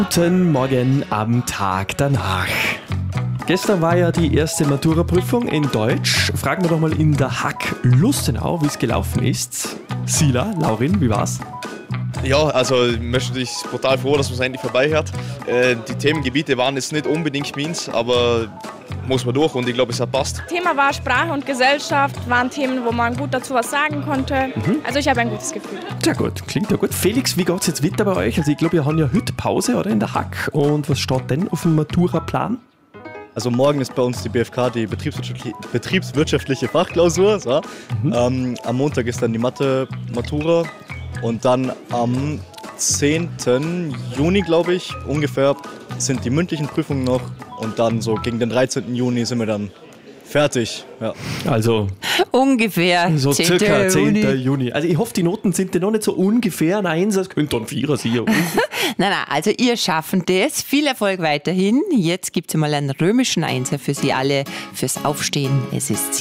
Guten Morgen am Tag danach. Gestern war ja die erste Matura-Prüfung in Deutsch. Fragen wir doch mal in der Hack Lustenau, wie es gelaufen ist. Sila, Laurin, wie war's? Ja, also ich bin natürlich total froh, dass man es endlich vorbei hat. Die Themengebiete waren jetzt nicht unbedingt meins, aber muss man durch und ich glaube, es hat passt. Thema war Sprache und Gesellschaft, waren Themen, wo man gut dazu was sagen konnte. Also ich habe ein gutes Gefühl. Sehr gut, klingt ja gut. Felix, wie geht's jetzt weiter bei euch? Also ich glaube, wir haben ja heute Pause, oder, in der Hack. Und was steht denn auf dem Matura-Plan? Also morgen ist bei uns die BFK, die betriebswirtschaftliche Fachklausur. So. Am Montag ist dann die Mathe-Matura und dann am 10. Juni, glaube ich, ungefähr sind die mündlichen Prüfungen noch und dann so gegen den 13. Juni sind wir dann fertig. Ja. Also ungefähr so 10. circa 10. Juni. Juni. Also ich hoffe, die Noten sind noch nicht so ungefähr ein 1, es könnte ein 4er sein. Nein, also ihr schaffen das. Viel Erfolg weiterhin. Jetzt gibt es mal einen römischen Einser für Sie alle fürs Aufstehen. Es ist